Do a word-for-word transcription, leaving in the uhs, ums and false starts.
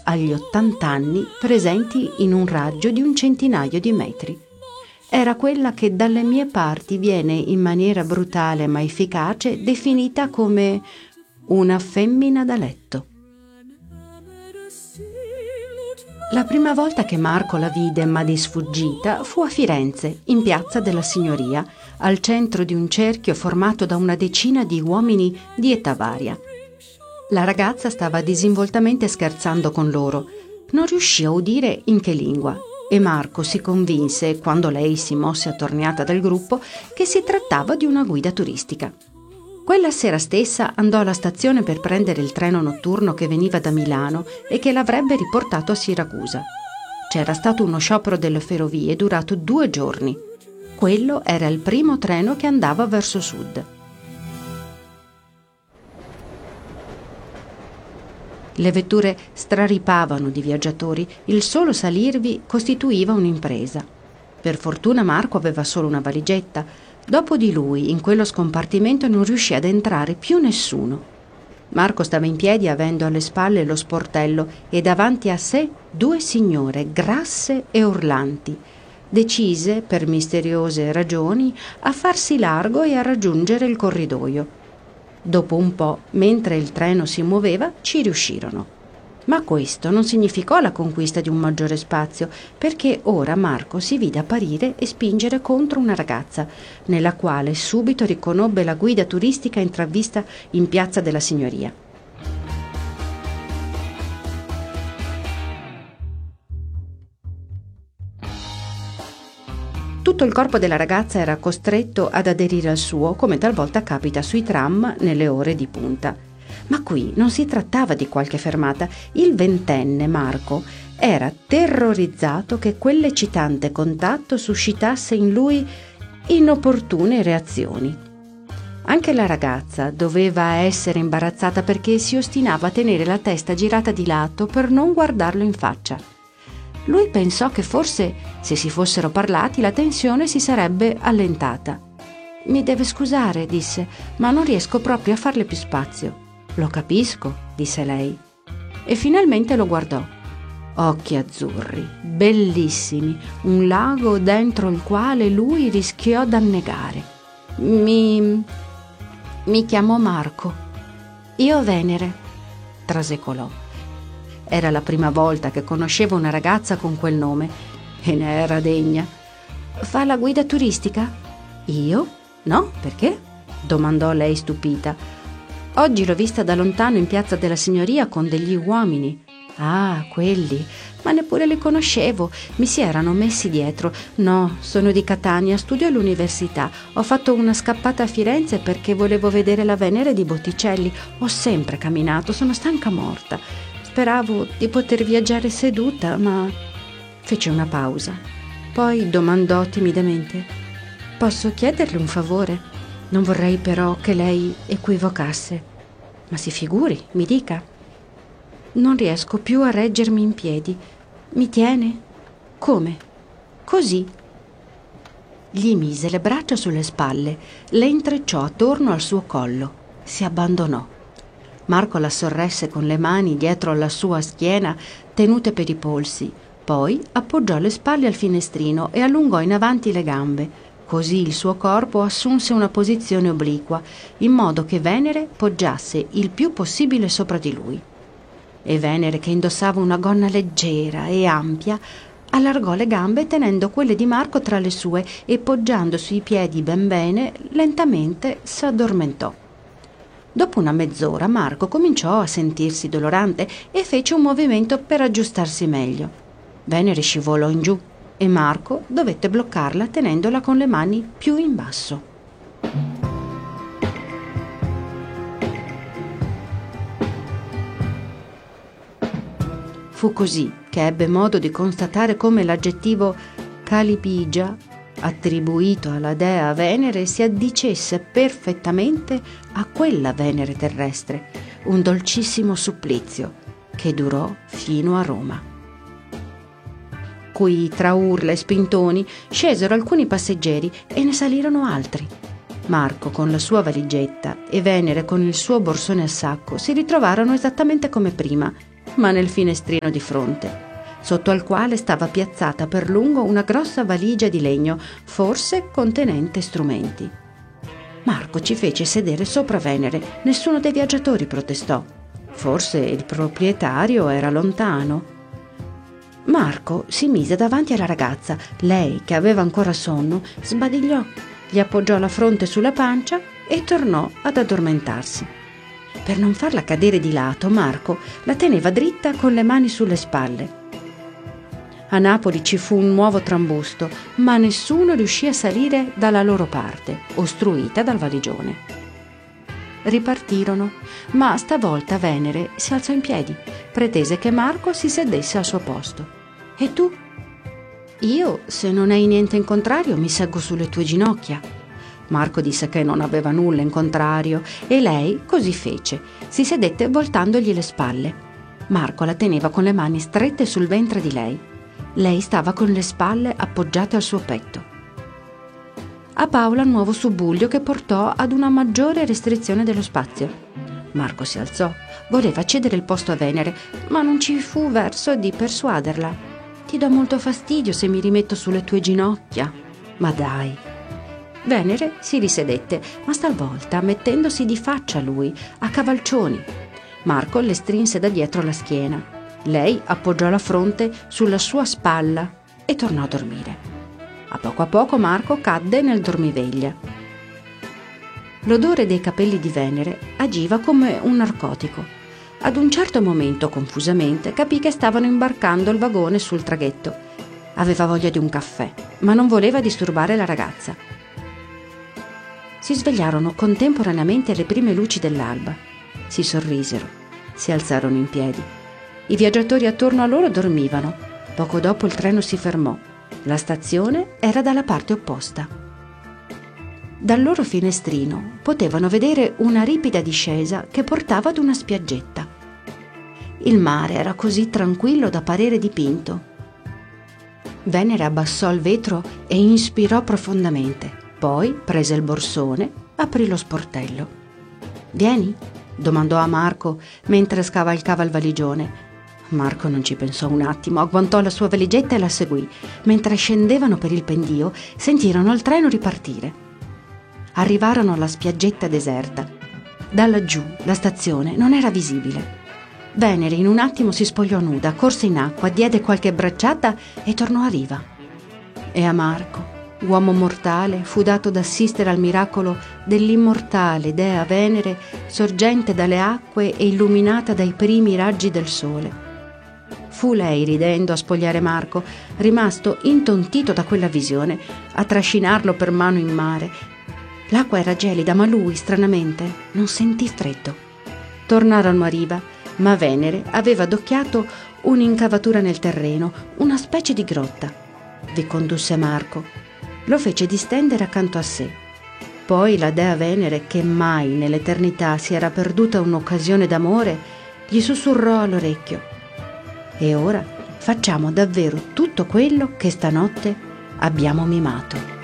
agli ottanta anni presenti in un raggio di un centinaio di metri. Era quella che dalle mie parti viene in maniera brutale ma efficace definita come una femmina da letto. La prima volta che Marco la vide, ma di sfuggita, fu a Firenze, in Piazza della Signoria, al centro di un cerchio formato da una decina di uomini di età varia. La ragazza stava disinvoltamente scherzando con loro. Non riuscì a udire in che lingua, e Marco si convinse, quando lei si mosse attorniata dal gruppo, che si trattava di una guida turistica. Quella sera stessa andò alla stazione per prendere il treno notturno che veniva da Milano e che l'avrebbe riportato a Siracusa. C'era stato uno sciopero delle ferrovie durato due giorni. Quello era il primo treno che andava verso sud. Le vetture straripavano di viaggiatori, il solo salirvi costituiva un'impresa. Per fortuna Marco aveva solo una valigetta. Dopo di lui, in quello scompartimento non riuscì ad entrare più nessuno. Marco stava in piedi avendo alle spalle lo sportello e davanti a sé due signore grasse e urlanti, decise, per misteriose ragioni, a farsi largo e a raggiungere il corridoio. Dopo un po', mentre il treno si muoveva, ci riuscirono. Ma questo non significò la conquista di un maggiore spazio, perché ora Marco si vide apparire e spingere contro una ragazza, nella quale subito riconobbe la guida turistica intravvista in Piazza della Signoria. Tutto il corpo della ragazza era costretto ad aderire al suo, come talvolta capita sui tram nelle ore di punta. Ma qui non si trattava di qualche fermata. Il ventenne Marco era terrorizzato che quell'eccitante contatto suscitasse in lui inopportune reazioni. Anche la ragazza doveva essere imbarazzata perché si ostinava a tenere la testa girata di lato per non guardarlo in faccia. Lui pensò che forse, se si fossero parlati, la tensione si sarebbe allentata. «Mi deve scusare», disse, «ma non riesco proprio a farle più spazio». «Lo capisco», disse lei. E finalmente lo guardò. Occhi azzurri, bellissimi, un lago dentro il quale lui rischiò d'annegare. «Mi... mi chiamo Marco. Io Venere», trasecolò. Era la prima volta che conosceva una ragazza con quel nome e ne era degna. «Fa la guida turistica?» «Io? No, perché?» domandò lei stupita. «Oggi l'ho vista da lontano in Piazza della Signoria con degli uomini». «Ah, quelli, ma neppure li conoscevo, mi si erano messi dietro. No, sono di Catania, studio all'università. Ho fatto una scappata a Firenze perché volevo vedere la Venere di Botticelli. Ho sempre camminato, sono stanca morta. Speravo di poter viaggiare seduta, ma...» Fece una pausa. Poi domandò timidamente: «Posso chiederle un favore? Non vorrei però che lei equivocasse». «Ma si figuri, mi dica». «Non riesco più a reggermi in piedi. Mi tiene?» «Come?» «Così». Gli mise le braccia sulle spalle, le intrecciò attorno al suo collo, si abbandonò. Marco la sorresse con le mani dietro alla sua schiena, tenute per i polsi, poi appoggiò le spalle al finestrino e allungò in avanti le gambe. Così il suo corpo assunse una posizione obliqua, in modo che Venere poggiasse il più possibile sopra di lui. E Venere, che indossava una gonna leggera e ampia, allargò le gambe tenendo quelle di Marco tra le sue e poggiando sui piedi ben bene, lentamente s'addormentò. Dopo una mezz'ora Marco cominciò a sentirsi dolorante e fece un movimento per aggiustarsi meglio. Venere scivolò in giù e Marco dovette bloccarla tenendola con le mani più in basso. Fu così che ebbe modo di constatare come l'aggettivo calipigia, attribuito alla dea Venere, si addicesse perfettamente a quella Venere terrestre, un dolcissimo supplizio che durò fino a Roma. Qui, tra urla e spintoni, scesero alcuni passeggeri e ne salirono altri. Marco con la sua valigetta e Venere con il suo borsone a sacco si ritrovarono esattamente come prima, ma nel finestrino di fronte, sotto al quale stava piazzata per lungo una grossa valigia di legno, forse contenente strumenti. Marco ci fece sedere sopra Venere. Nessuno dei viaggiatori protestò. Forse il proprietario era lontano. Marco si mise davanti alla ragazza. Lei, che aveva ancora sonno, sbadigliò, gli appoggiò la fronte sulla pancia e tornò ad addormentarsi. Per non farla cadere di lato, Marco la teneva dritta con le mani sulle spalle. A Napoli ci fu un nuovo trambusto, ma nessuno riuscì a salire dalla loro parte, ostruita dal valigione. Ripartirono, ma stavolta Venere si alzò in piedi, pretese che Marco si sedesse al suo posto. «E tu?» «Io, se non hai niente in contrario, mi seggo sulle tue ginocchia». Marco disse che non aveva nulla in contrario e lei così fece. Si sedette voltandogli le spalle. Marco la teneva con le mani strette sul ventre di lei. Lei stava con le spalle appoggiate al suo petto. A Paola un nuovo subbuglio che portò ad una maggiore restrizione dello spazio. Marco si alzò, voleva cedere il posto a Venere, ma non ci fu verso di persuaderla. «Ti do molto fastidio se mi rimetto sulle tue ginocchia». «Ma dai». Venere si risedette, ma stavolta mettendosi di faccia a lui, a cavalcioni. Marco le strinse da dietro la schiena. Lei appoggiò la fronte sulla sua spalla e tornò a dormire. A poco a poco Marco cadde nel dormiveglia. L'odore dei capelli di Venere agiva come un narcotico. Ad un certo momento, confusamente, capì che stavano imbarcando il vagone sul traghetto. Aveva voglia di un caffè, ma non voleva disturbare la ragazza. Si svegliarono contemporaneamente alle prime luci dell'alba. Si sorrisero, si alzarono in piedi. I viaggiatori attorno a loro dormivano. Poco dopo il treno si fermò. La stazione era dalla parte opposta. Dal loro finestrino potevano vedere una ripida discesa che portava ad una spiaggetta. Il mare era così tranquillo da parere dipinto. Venere abbassò il vetro e inspirò profondamente. Poi prese il borsone, aprì lo sportello. «Vieni?» domandò a Marco mentre scavalcava il valigione. Marco non ci pensò un attimo, agguantò la sua valigetta e la seguì. Mentre scendevano per il pendio, sentirono il treno ripartire. Arrivarono alla spiaggetta deserta. Da laggiù la stazione non era visibile. Venere in un attimo si spogliò nuda, corse in acqua, diede qualche bracciata e tornò a riva. E a Marco, uomo mortale, fu dato d'assistere al miracolo dell'immortale dea Venere, sorgente dalle acque e illuminata dai primi raggi del sole. Fu lei, ridendo, a spogliare Marco, rimasto intontito da quella visione, a trascinarlo per mano in mare. L'acqua era gelida, ma lui, stranamente, non sentì freddo. Tornarono a riva, ma Venere aveva adocchiato un'incavatura nel terreno, una specie di grotta. Vi condusse Marco. Lo fece distendere accanto a sé. Poi la dea Venere, che mai nell'eternità si era perduta un'occasione d'amore, gli sussurrò all'orecchio: «E ora facciamo davvero tutto quello che stanotte abbiamo mimato».